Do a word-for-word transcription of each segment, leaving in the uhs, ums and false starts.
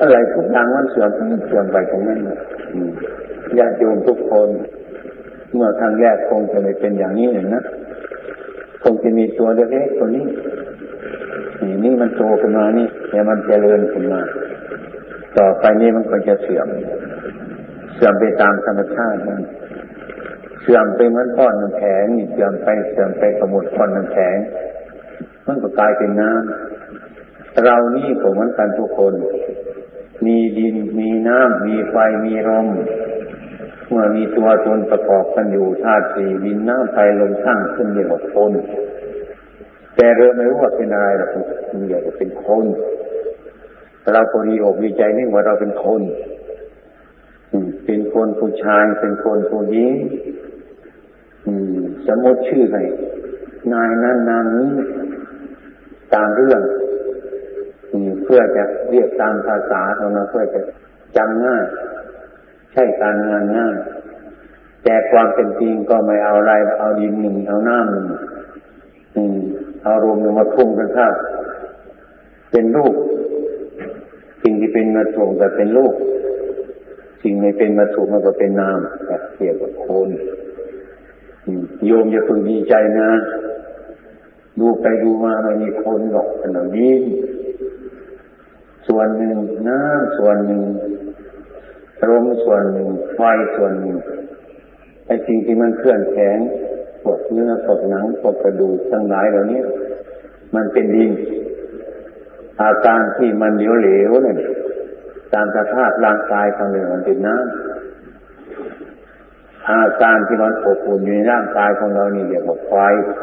อะไรทุกอย่างมันเสื่อมเสื่อมไปตรงนั้นญาติโยมทุกคนเมื่อครั้งแรกคงจะไม่เป็นอย่างนี้เลยนะคงจะมีตัวเล็กๆตัวนี้นี่นี่มันโตขึ้นมานี่แต่มันเจริญขึ้นมาต่อไปนี้มันก็จะเสื่อมเสื่อมไปตามธรรมชาติมันเสื่อมไปเหมือนก้อนน้ำแข็งนี่เสื่อมไปเสื่อมไปสมุดก้อนน้ำแข็งมันก็กลายเป็นน้ำเรานี่ก็เหมือนกันทุกคนมีดินมีน้ำมีไฟมีลมเมื่อมีตัวตนประกอบกันอยู่ธาตุสี่ดินน้ำไฟลมสร้างขึ้นเรียกว่าคนแต่เราไม่รู้ว่าเป็นอะไรหรอกมันเรียกว่าเป็นคนเราก็ดีอกดีใจนี่ว่าเราเป็นคนเป็นคนผู้ชายเป็นคนผู้หญิงสมมติชื่อให้นายนั้นนางนี้ตามเรื่องเพื่อจะเรียกตามภาษาของเราเพื่อจะจำง่ายใช่การงานง่ายแต่ความเป็นจริงก็ไม่เอาอะไรเอาดินหนึ่งเอาน้ำหนึ่งเอารวมมาทุ่มกันเข้าเป็นรูปสิ่งที่เป็นวัตถุก็เป็นรูปสิ่งไม่เป็นวัตถุมันก็เป็นนามแบบเทียบกับคนโยมอย่าพึงดีใจนะดูไปดูมาไม่มีคนหรอกขนาดนี้ส่วนหนึ่งน้ำส่วนหนึ่งลมส่วนหนึ่งไฟส่วนหนึ่งไอ้สิ่งที่มันเคลื่อนแข็งพวกเนื้อพวกหนังพวกกระดูกทั้งหลายเหล่านี้มันเป็นดินอาการที่มันเหลวๆเนี่ยตามสภาพร่างกายของเรามันเป็นน้ำอาการที่มันอบอุ่นอยู่ในร่างกายของเรานี่เรียกว่าไฟ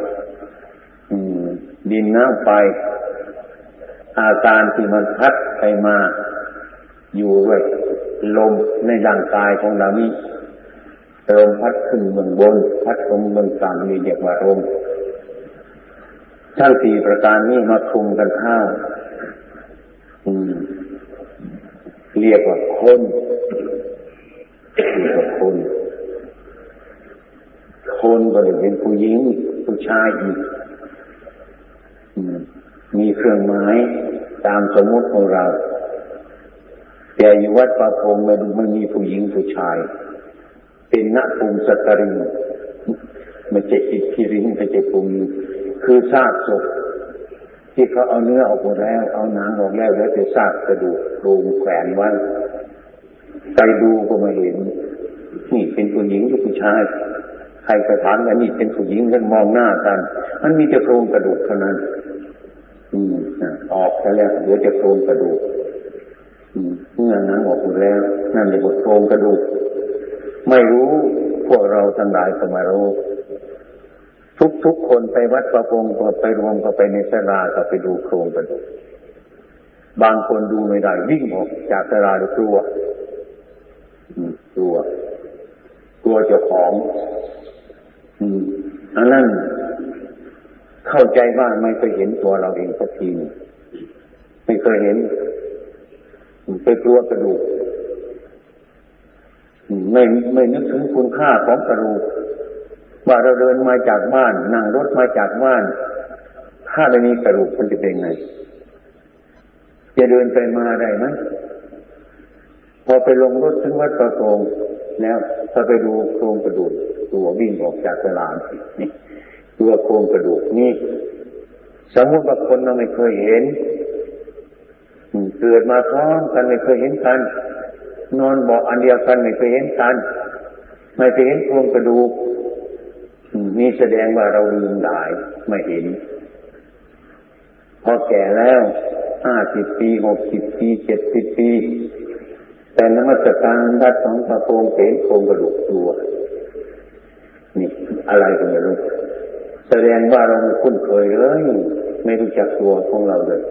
ดินน้ำไฟอาการที่มันพัดไปมาอยู่ด้วยลมในร่างกายของเรานี่ลมพัดขึ้นเบื้องบนพัดลงเบื้องต่ำนี่เรียกว่าลมทั้งสี่ประการนี้มาคลุมกันเข้าเรียกว่าคนเรียกว่าคนคนก็เลยเป็นผู้หญิงผู้ชายอีกมีเครื่องหมายตามสมมติของเราแต่อยู่วัดป่าพงไม่ดูไม่มีผู้หญิงผู้ชายเป็นณภูมิสัตตริงไม่ใช่อิทธิริงไม่ใช่ภูมิคือซากศพที่เขาเอาเนื้อออกหมดแล้วเอาหนังออกแล้วแล้วแต่ซากกระดูกโครงแขวนไว้ใครดูก็ไม่เห็นนี่เป็นผู้หญิงหรือผู้ชายใครกระถางอันนี้เป็นผู้หญิงกันมองหน้ากันมันมีแต่โครงกระดูกเท่านั้นอืมออกไปแล้วเหลือแต่โครงกระดูกเมื่อหนังออกหมดแล้วนั่นเรียกว่าโครงกระดูกไม่รู้พวกเราทั้งหลายก็ไม่รู้ทุกๆคนไปวัดประพงก็ไปรวมก็ไปในศาลาก็ไปดูโครงกระดูกบางคนดูไม่ได้วิ่งออกจากศาลาด้วยกลัวกลัวกลัวเจ้าของอันนั้นเข้าใจว่าไม่เคยเห็นตัวเราเองสักทีไม่เคยเห็นไปกลัวกระดูกไม่ไม่นึกถึงคุณค่าของกระดูกว่าเราเดินมาจากบ้านนั่งรถมาจากบ้านถ้าไม่มีกระดูกมันจะเป็นไงจะเดินไปมาได้ไหมพอไปลงรถถึงวัดประโงแล้วพอไปดูโครงกระดูกตัววิ่งออกจากศาลานี่ตัวโครงกระดูกนี่สมมติว่าคนเราไม่เคยเห็นเกิดมาพร้อมกันไม่เคยเห็นกันนอนเบาะอันเดียวกันไม่เคยเห็นกันไม่เคยเห็นโครงกระดูกนี่แสดงว่าเราลืมหลายไม่เห็นพอแก่แล้วห้าสิบปีหกสิบปีเจ็ดสิบปีแต่นมัสการวัดของพระโพงเห็นโครงกระดูกตัวนี่อะไรก็ไม่รู้แสดงว่าเราไม่คุ้นเคยเลยไม่รู้จักตัวของเราเลย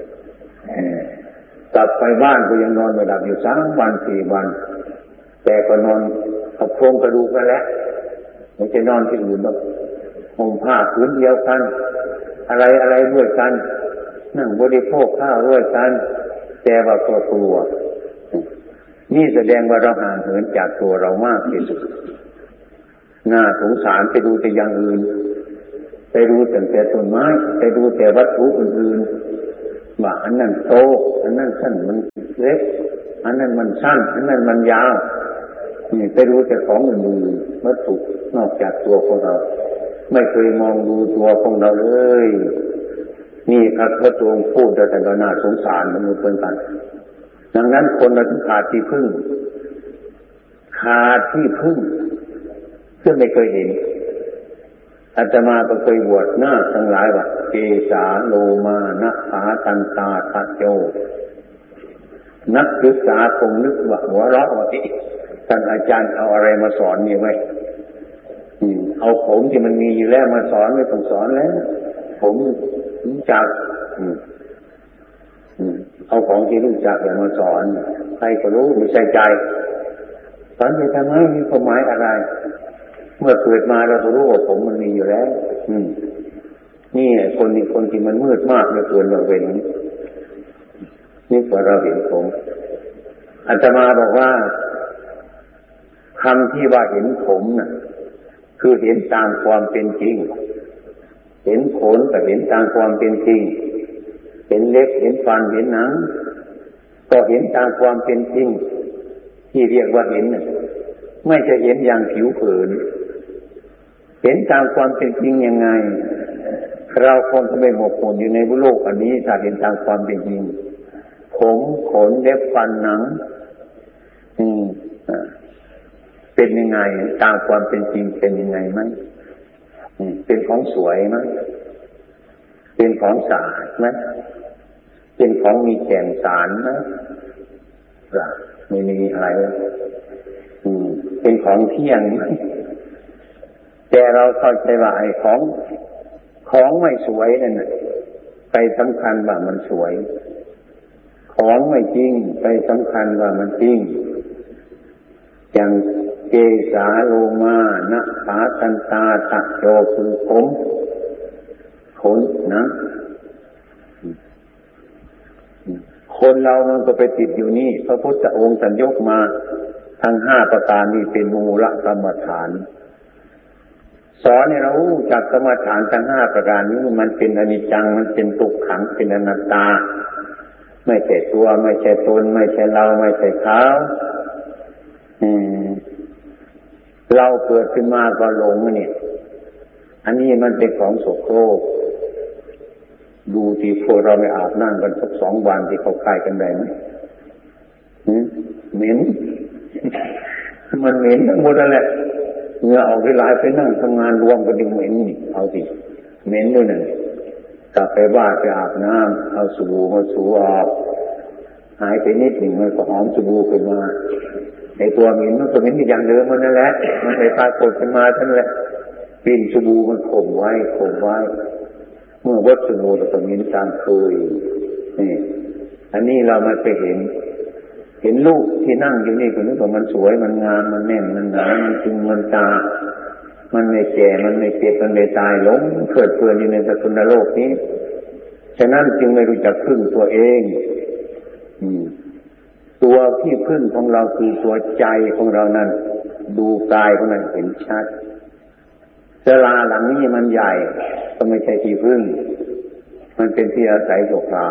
กลับไปบ้านก็ยังนอนไม่หลับอยู่สามวันสี่วันแต่ก็นอนกับโครงกระดูกนั่นแหละไม่ใช่นอนที่อื่นหรอกห่มผ้าผืนเดียวกันอะไรอะไรด้วยกันนั่งบริโภคข้าวด้วยกันแต่ว่าตัวตัวนี่แสดงว่าเราห่างเหินจากตัวเรามากที่สุดน่าสงสารไปดูแต่อย่างอื่นไปดูแต่ต้นไม้ไปดูแต่วัตถุอื่นๆว่าอันนั้นโตอันนั้นสั้นมันเล็กอันนั้นมันสั้นอันนั้นมันยาวนี่ไปรู้แต่ของอื่นๆวัตถุนอกจากตัวของเราไม่เคยมองดูตัวของเราเลยนี่ครับพระองค์พูดแต่ก็น่าสงสารมนุษย์เหมือนกันดังนั้นคนเราต้องขาดที่พึ่งขาดที่พึ่งเพื่อไม่เคยเห็นอาตมาก็เคยบวชหน้าทั้งหลายว่าเกสาโลมานะขาตันตาตะโจนักศึกษาคงนึกว่าหัวเราะว่าท่านอาจารย์เอาอะไรมาสอนนี่ไว้เอาผมที่มันมีอยู่แล้วมาสอนไม่ต้องสอนแล้วผมรู้จักเอาของที่รู้จักแล้วมาสอนใครก็รู้ไม่ใช่ใจสอนไปทำไมมีความหมายอะไรเมื่อเกิดมาเราก็รู้ว่าผมมันมีอยู่แล้วนี่คนนี้คนที่มันมืดมากเหลือเกินเราเห็นนี่พอเราเห็นผมอาตมาบอกว่าคำที่ว่าเห็นผมน่ะคือเห็นตามความเป็นจริงเห็นขนก็เห็นตามความเป็นจริงเห็นเล็บเห็นฟันเห็นหนังก็เห็นตามความเป็นจริงที่เรียกว่าเห็นน่ะไม่จะเห็นอย่างผิวเผินเห็นตามความเป็นจริงยังไงเราคงจะไม่หมกมุ่นอยู่ในโลกอันนี้ถ้าเห็นตามความเป็นจริงผมขนเล็บฟันหนังอืมเป็นยังไงตามความเป็นจริงเป็นยังไงไหมเป็นของสวยไหมเป็นของสะอาดไหมเป็นของมีแก่นสารไหมล่ะไม่มีอะไรเป็นของเที่ยงไหมแต่เราเข้าใจว่าไอ้ของของไม่สวยนั่นน่ะไปสำคัญว่ามันสวยของไม่จริงไปสำคัญว่ามันจริงอย่างเกสาโลมานะขาตันตาตะโจคือผมขนนะคนเรามันก็ไปติดอยู่นี่พระพุทธองค์ท่านยกมาทั้งห้าประการนี้เป็นมูลกรรมฐานสอนให้เราจากกรรมฐานทั้งห้าประการนี้มันเป็นอนิจจังมันเป็นทุกขังเป็นอนัตตาไม่ใช่ตัวไม่ใช่ตนไม่ใช่เราไม่ใช่เขาอืมเราเกิดขึ้นมาก็หลงนี่อันนี้มันเป็นของโสโครกดูที่พวกเราไม่อาบน้ำกันสักสองวันที่เขาคายกันได้ไหมเหม็นมันเหม็นทั้งหมดนั่นแหละเหงื่อออกเวลาไปนั่งทำงานรวมกันดึงเหม็นนี่เอาสิเหม็นด้วยนั่นกลับไปบ้านไปอาบน้ำเอาสบู่มาถูออกหายไปนิดหนึ่งมันก็หอมสบู่ขึ้นมาไอ้ตัวเหม็นมันก็เหม็นอย่างเดิมมันนั่นแหละมันไปปรากฏขึ้นมาทั้งแหละกลิ่นสบู่มันข่มไว้ข่มไว้เมื่อวัดสบู่เราก็เหม็นตามเคยนี่อันนี้เรามาไปเห็นเห็นลูกที่นั่งอยู่นี่คนนึกว่ามันสวยมันงามมันแน่นมันหนามันจึงมันตามันไม่แก่มันไม่เจ็บมันไม่ตายหลงเกิดเพลินอยู่ในสกุลโลกนี้ฉะนั้นจึงไม่รู้จักพึ่งตัวเองตัวที่พึ่งของเราคือตัวใจของเรานั้นดูกายของนั้นเห็นชัดศาลาหลังนี้มันใหญ่ก็ไม่ใช่ที่พึ่งมันเป็นที่อาศัยชั่วคราว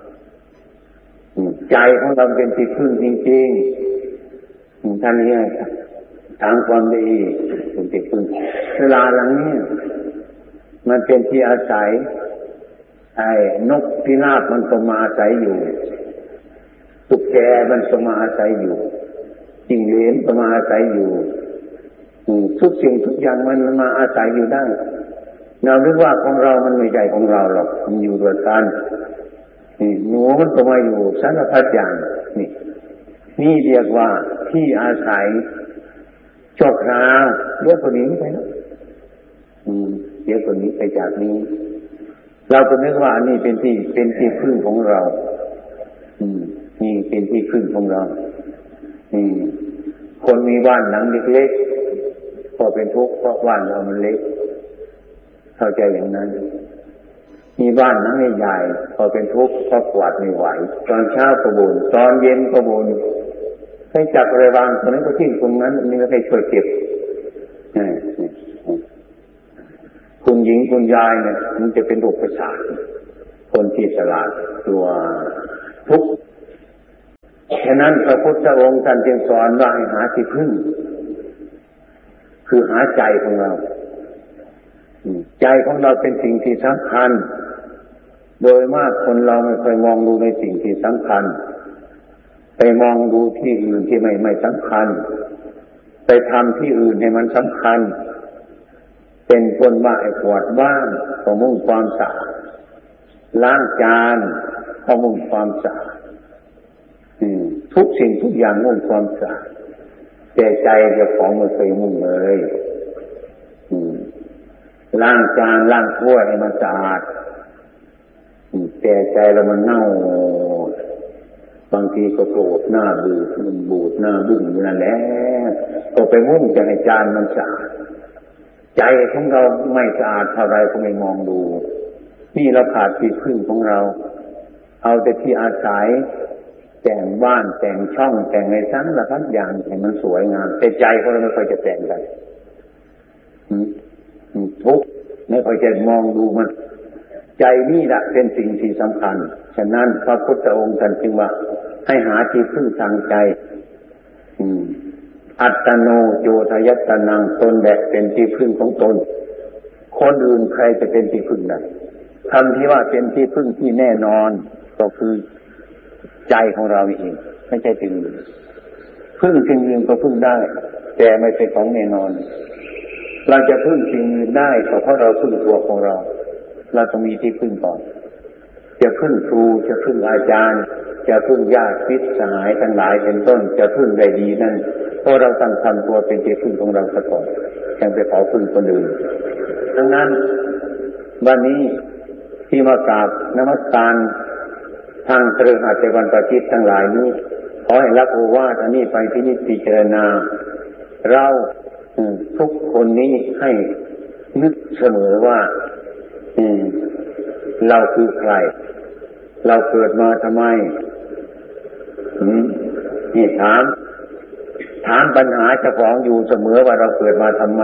ใจของเราเป็นที่พึ่งจริงๆท่านนี้ทางความดีเป็นที่พึ่งศาลาหลังนี้มันเป็นที่อาศัยไอ้นกพิราบมันก็มาอาศัยอยู่ตุ๊กแกมันก็มาอาศัยอยู่จิ้งเหลนก็มาอาศัยอยู่ทุกสิ่งทุกอย่างมันมาอาศัยอยู่ได้เราคิดว่าของเรามันไม่ใช่ของเราหรอกมันอยู่ด้วยกันนี่หนูมันก็มาอยู่สารพัดอย่างนี่นี่เรียกว่าที่อาศัยชั่วคราวเดี๋ยวคนนี้ไปนะอืมเดี๋ยวคนนี้ไปจากนี้เราก็นึกว่านี่เป็นที่เป็นที่พึ่งของเราอืมนี่เป็นที่พึ่งของเราอืมคนมีบ้านหลังเล็กๆพอเป็นทุกข์เพราะบ้านเรามันเล็กเข้าใจอย่างนั้นมีบ้านหลังใหญ่พอเป็นทุกข์เพราะกวาดไม่ไหวตอนเช้าก็บ่นตอนเย็นก็บ่นให้จับอะไรวางตรงนั้นก็ทิ้งตรงนั้นนี่ไม่ให้ช่วยเก็บคุณหญิงคุณยายเนี่ยมันจะเป็นโรคประสาทคนที่ฉลาดตัวทุกข์ฉะนั้นพระพุทธองค์ท่านจึงสอนว่าให้หาที่พึ่งคือหาใจของเราใจของเราเป็นสิ่งที่สำคัญโดยมากคนเราไม่เคยมองดูในสิ่งที่สำคัญไปมองดูที่อื่นที่ไม่ไม่สำคัญไปทำที่อื่นให้มันสำคัญเป็นคนว่าไอ้กวาดบ้านก็มุ่งความสะอาดล้างจานก็มุ่งความสะอาดทุกสิ่งทุกอย่างมุ่งความสะอาดแต่ใจเจ้าของไม่เคยมุ่งเลยล้างจานล้างถ้วยให้มันสะอาดแต่ใจเรามันเน่าบางทีก็โกรธหน้าบูดมันบูดหน้าบึ้งอยู่นั่นแหละก็ไปมุ่งจะให้จานมันสะอาดใจของเราไม่สะอาดเท่าไรก็ไม่มองดูนี่เราขาดที่พึ่งของเราเอาแต่ที่อาศัยแต่งบ้านแต่งช่องแต่งในชั้นละทั้งอย่างให้มันสวยงามแต่ใจของเราไม่ค่อยจะแต่งกันทุกไม่ค่อยจะมองดูมันใจนี่แหละเป็นสิ่งที่สำคัญฉะนั้นพระพุทธองค์ท่านจึงว่าให้หาที่พึ่งทางใจอัตโนโยทยัตตนังตนแบกเป็นที่พึ่งของตนคนอื่นใครจะเป็นที่พึ่งได้คำที่ว่าเป็นที่พึ่งที่แน่นอนก็คือใจของเราเองไม่ใช่สิ่งอื่นพึ่งสิ่งอื่นก็พึ่งได้แต่ไม่เป็นของแน่นอนเราจะพึ่งสิ่งอื่นได้ก็เพราะเราพึ่งตัวของเราเราต้องมีที่พึ่งก่อนจะพึ่งครูจะพึ่งอาจารย์จะพึ่งญาติมิตรสหายทั้งหลายเป็นต้นจะพึ่งได้ดีนั่นเพราะเราตั้งทำตัวเป็นที่พึ่งของเราซะก่อนยังไปขอพึ่งคนอื่นดังนั้นวันนี้ที่มากราบนมัสการทางเครือข่ายวันประทิตทั้งหลายนี้ขอให้รับโอวาทอันนี้ไปพินิจพิจารณาเราทุกคนนี้ให้นึกเสมอว่าเราคือใครเราเกิดมาทำไมนี่ถามถามปัญหาเจ้าของอยู่เสมอว่าเราเกิดมาทำไม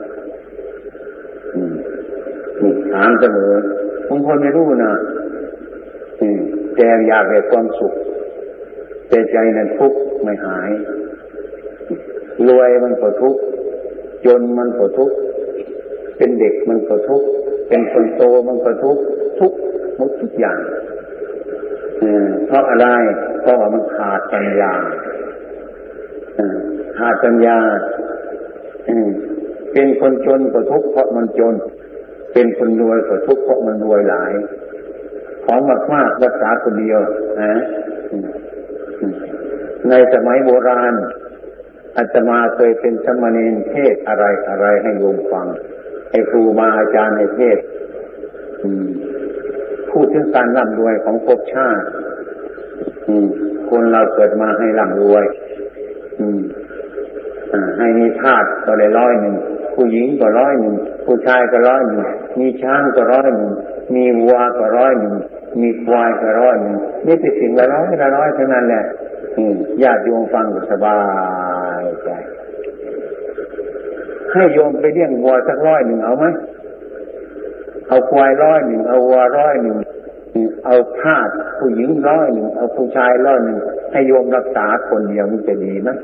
นี่ถามเสมอบางคนไม่รู้นะแต่อยากได้ความสุขแต่ใจนั้นทุกข์ไม่หายรวยมันก็ทุกข์จนมันก็ทุกข์เป็นเด็กมันก็ทุกข์เป็นคนโตมันก็ทุกข์ทุกข์หมดทุกอย่างเพราะอะไรเพราะว่ามันขาดปัญญาขาดปัญญาเป็นคนจนก็ทุกข์เพราะมันจนเป็นคนรวยก็ทุกข์เพราะมันรวยหลายของมากๆรักษาคนเดียวนะในสมัยโบราณอาตมาเคยเป็นสมณีเทศอะไรอะไรให้โยมฟังให้ครูบาอาจารย์ในเทศพูดถึงการร่ำรวยของภพชาติคนเราเกิดมาให้ร่ำรวยให้มีทาสก็เลยร้อยหนึ่งผู้หญิงก็ร้อยหนึ่งผู้ชายก็ร้อยหนึ่งมีช้างก็ร้อยหนึ่งมีวัวก็ร้อยหนึ่งมีควายก็ร้อยหนึ่งนี่เป็นสิ่งละร้อยละร้อยเท่านั้นแหละญาติโยมฟังก็สบายใจให้โยมไปเลี้ยงวัวสักร้อยหนึ่งเอาไหมเอาควายร้อยหนึ่งเอาวัวร้อยหนึ่งเอาทาสผู้หญิงร้อยหนึ่งเอาผู้ชายร้อยหนึ่งให้โยมรักษาคนเดียวมันจะดีไหม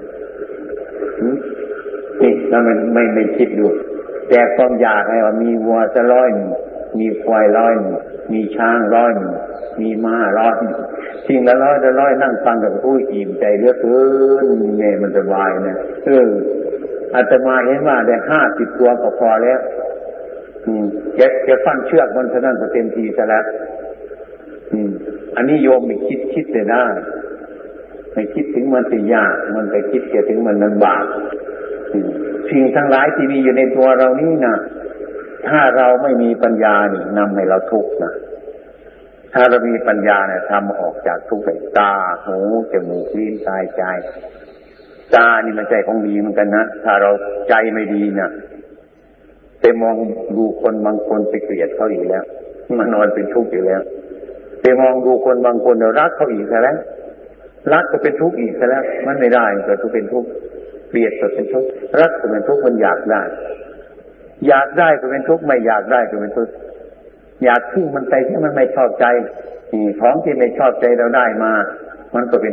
นี่แล้วมันไม่ไม่คิดดูแต่ความอยากให้ว่ามีวัวจะร้อยหนึ่งมีควายร้อยหนึ่งมีช้างร้อยหนึ่งมีม้าร้อยสิ่งละร้อยละร้อยนั่งฟังกับผู้อิ่มใจเหลือเกินเนี่ยมันสบายนะเอออาตมาเห็นว่าได้ห้าสิบตัวก็พอแล้วอืมแกแกฟันเชือกมันเท่านั้นก็เต็มทีซะแล้วอืมอันนี้โยมไม่คิดคิดแต่ได้ไม่คิดถึงมันสิยากมันไปคิดแกถึงมันมันบาปสิ่งทั้งหลายที่มีอยู่ในตัวเรานี่นะถ้าเราไม่มีปัญญานี่นำให้เราทุกข์นะถ้าเรามีปัญญาเนี่ยทำออกจากทุกข์ได้ตาหูจมูกลิ้นกายใจตานี่มันใจของดีเหมือนกันนะถ้าเราใจไม่ดีนะไปมองดูคนบางคนไปเกลียดเขาอีกแล้วมานอนเป็นทุกข์อยู่แล้วไปมองดูคนบางคนเรารักเขาอีกแล้วรักก็เป็นทุกข์อีกแล้วมันไม่ได้ก็ต้องเป็นทุกข์เกลียดก็เป็นทุกข์รักก็เป็นทุกข์มันอยากได้อยากได้ก็เป็นทุกข์ไม่อยากได้ก็เป็นทุกข์อยากทิ้งมันไปที่มันไม่ชอบใจของที่ไม่ชอบใจเราได้มามันก็เป็น